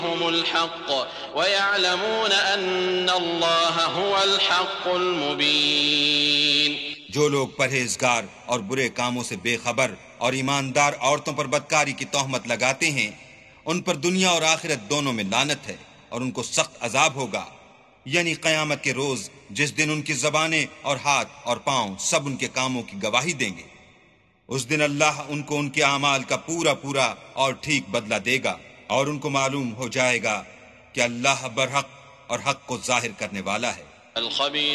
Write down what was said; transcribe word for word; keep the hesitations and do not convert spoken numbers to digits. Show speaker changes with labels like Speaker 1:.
Speaker 1: हुमुल हक़ व यअलमून अन्नल्लाह हुवल हक़्क़ुल मुबीन।
Speaker 2: जो लोग परहेजगार और बुरे कामों से बेखबर और ईमानदार औरतों पर बदकारी की तोहमत लगाते हैं, उन पर दुनिया और आखिरत दोनों में लानत है और उनको सख्त अजाब होगा, यानी क़यामत के रोज जिस दिन उनकी ज़बानें और हाथ और पांव सब उनके कामों की गवाही देंगे। उस दिन अल्लाह उनको उनके आमाल का पूरा पूरा और ठीक बदला देगा और उनको मालूम हो जाएगा कि अल्लाह बरहक और हक को जाहिर करने वाला है।